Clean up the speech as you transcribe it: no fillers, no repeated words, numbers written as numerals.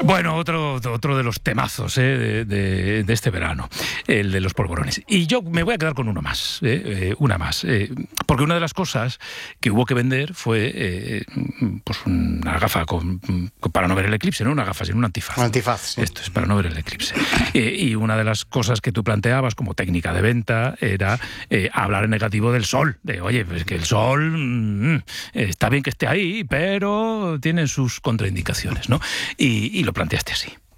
Bueno, otro de los temazos de este verano, el de los polvorones. Y yo me voy a quedar con una más, porque una de las cosas que hubo que vender fue pues una gafa para no ver el eclipse, no una gafa, sino un antifaz. Un antifaz, sí. Esto es para no ver el eclipse. Y una de las cosas que tú planteabas como técnica de venta era hablar en negativo del sol. De, oye, pues que el sol está bien que esté ahí, pero tiene sus contraindicaciones, ¿no? Y lo planteaste así.